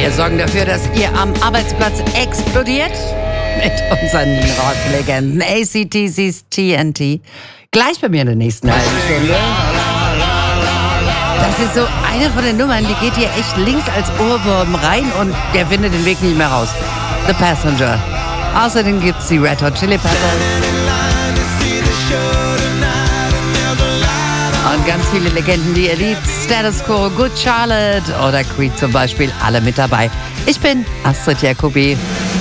Wir sorgen dafür, dass ihr am Arbeitsplatz explodiert mit unseren Rocklegenden AC/DC's TNT. Gleich bei mir in der nächsten halben Stunde. Das ist so eine von den Nummern, die geht hier echt links als Ohrwurm rein und der findet den Weg nicht mehr raus. The Passenger. Außerdem gibt's die Red Hot Chili Peppers. Und ganz viele Legenden, die ihr liebt. Status Quo, Good Charlotte oder Creed zum Beispiel. Alle mit dabei. Ich bin Astrid Jacobi.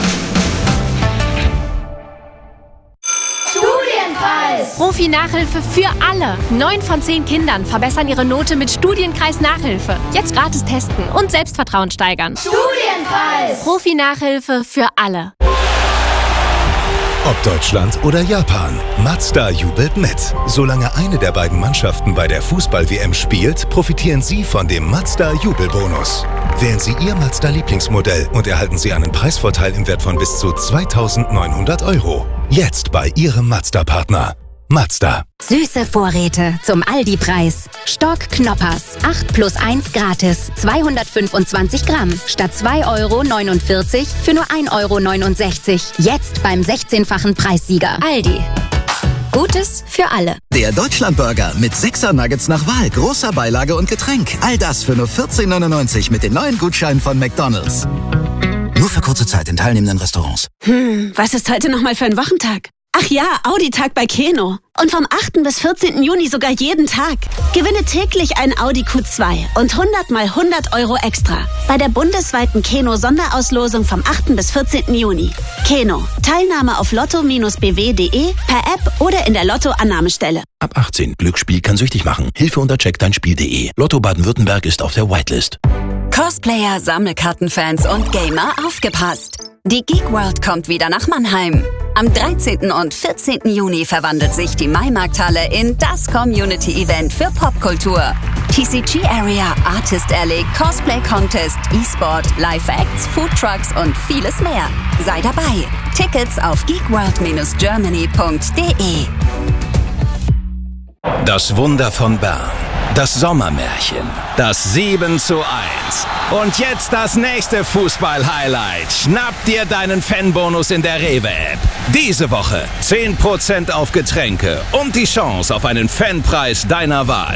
Profi-Nachhilfe für alle. 9 von 10 Kindern verbessern ihre Note mit Studienkreis-Nachhilfe. Jetzt gratis testen und Selbstvertrauen steigern. Studienkreis! Profi-Nachhilfe für alle. Ob Deutschland oder Japan, Mazda jubelt mit. Solange eine der beiden Mannschaften bei der Fußball-WM spielt, profitieren Sie von dem Mazda-Jubelbonus. Wählen Sie Ihr Mazda-Lieblingsmodell und erhalten Sie einen Preisvorteil im Wert von bis zu 2.900 €. Jetzt bei Ihrem Mazda-Partner. Mazda. Süße Vorräte zum Aldi-Preis. Stock Knoppers. 8+1 gratis. 225 Gramm. Statt 2,49 € für nur 1,69 €. Jetzt beim 16-fachen Preissieger. Aldi. Gutes für alle. Der Deutschlandburger mit 6er Nuggets nach Wahl, großer Beilage und Getränk. All das für nur 14,99 € mit den neuen Gutscheinen von McDonald's. Nur für kurze Zeit in teilnehmenden Restaurants. Was ist heute nochmal für ein Wochentag? Ach ja, Audi-Tag bei Keno. Und vom 8. bis 14. Juni sogar jeden Tag. Gewinne täglich ein Audi Q2 und 100 mal 100 € extra. Bei der bundesweiten Keno-Sonderauslosung vom 8. bis 14. Juni. Keno. Teilnahme auf lotto-bw.de, per App oder in der Lotto-Annahmestelle. Ab 18. Glücksspiel kann süchtig machen. Hilfe unter checkdeinspiel.de. Lotto Baden-Württemberg ist auf der Whitelist. Cosplayer, Sammelkartenfans und Gamer, aufgepasst! Die Geek World kommt wieder nach Mannheim. Am 13. und 14. Juni verwandelt sich die Maimarkthalle in das Community-Event für Popkultur. TCG Area, Artist Alley, Cosplay Contest, E-Sport, Live-Acts, Foodtrucks und vieles mehr. Sei dabei. Tickets auf geekworld-germany.de. Das Wunder von Bern. Das Sommermärchen. Das 7:1. Und jetzt das nächste Fußball-Highlight. Schnapp dir deinen Fanbonus in der Rewe-App. Diese Woche 10% auf Getränke und die Chance auf einen Fanpreis deiner Wahl.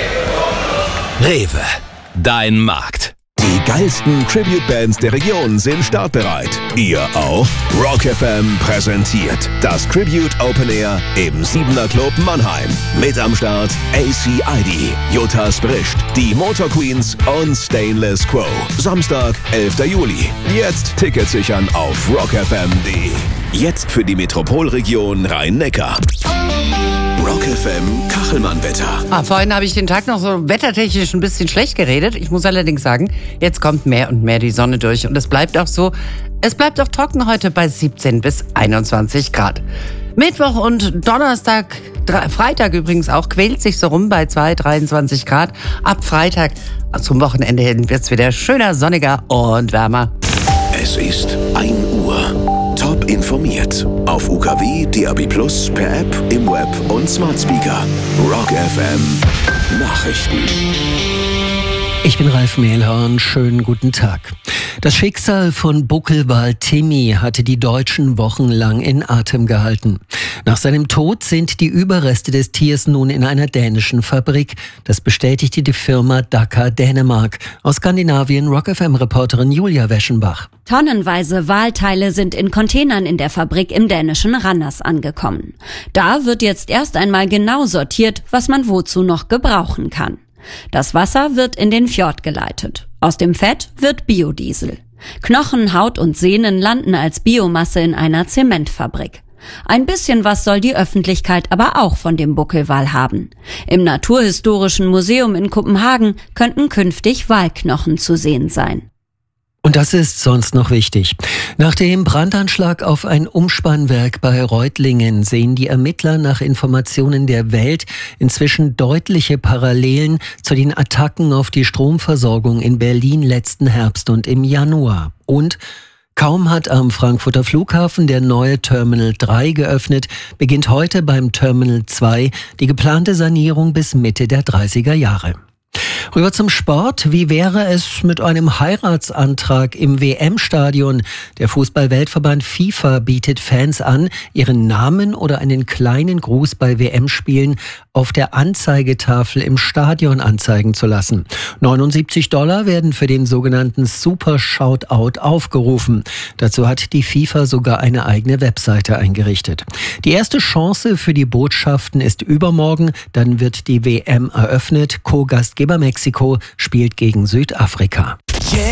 Rewe. Dein Markt. Die geilsten Tribute-Bands der Region sind startbereit. Ihr auch? Rock FM präsentiert das Tribute Open Air im 7er Club Mannheim. Mit am Start AC/ID, Juttas Brischt, die Motor Queens und Stainless Quo. Samstag, 11. Juli. Jetzt Tickets sichern auf rockfm.de. Jetzt für die Metropolregion Rhein-Neckar. Rock FM Kachelmann-Wetter. Vorhin habe ich den Tag noch so wettertechnisch ein bisschen schlecht geredet. Ich muss allerdings sagen, jetzt kommt mehr und mehr die Sonne durch. Und es bleibt auch so, es bleibt auch trocken heute bei 17 bis 21 Grad. Mittwoch und Donnerstag, Freitag übrigens auch, quält sich so rum bei 23 Grad. Ab Freitag zum Wochenende hin wird es wieder schöner, sonniger und wärmer. Es ist 1 Uhr. Top informiert. Auf UKW, DAB+, per App, im Web und Smart Speaker. Rock FM Nachrichten. Ich bin Ralf Mehlhorn, schönen guten Tag. Das Schicksal von Buckelwal Timmy hatte die Deutschen wochenlang in Atem gehalten. Nach seinem Tod sind die Überreste des Tiers nun in einer dänischen Fabrik. Das bestätigte die Firma Daka Dänemark. Aus Skandinavien Rock FM-Reporterin Julia Weschenbach. Tonnenweise Walteile sind in Containern in der Fabrik im dänischen Randers angekommen. Da wird jetzt erst einmal genau sortiert, was man wozu noch gebrauchen kann. Das Wasser wird in den Fjord geleitet. Aus dem Fett wird Biodiesel. Knochen, Haut und Sehnen landen als Biomasse in einer Zementfabrik. Ein bisschen was soll die Öffentlichkeit aber auch von dem Buckelwal haben. Im Naturhistorischen Museum in Kopenhagen könnten künftig Walknochen zu sehen sein. Und das ist sonst noch wichtig. Nach dem Brandanschlag auf ein Umspannwerk bei Reutlingen sehen die Ermittler nach Informationen der Welt inzwischen deutliche Parallelen zu den Attacken auf die Stromversorgung in Berlin letzten Herbst und im Januar. Und kaum hat am Frankfurter Flughafen der neue Terminal 3 geöffnet, beginnt heute beim Terminal 2 die geplante Sanierung bis Mitte der 30er Jahre. Rüber zum Sport. Wie wäre es mit einem Heiratsantrag im WM-Stadion? Der Fußball-Weltverband FIFA bietet Fans an, ihren Namen oder einen kleinen Gruß bei WM-Spielen auf der Anzeigetafel im Stadion anzeigen zu lassen. $79 werden für den sogenannten Super Shoutout aufgerufen. Dazu hat die FIFA sogar eine eigene Webseite eingerichtet. Die erste Chance für die Botschaften ist übermorgen. Dann wird die WM eröffnet. Co-Gastgeber Mexiko spielt gegen Südafrika.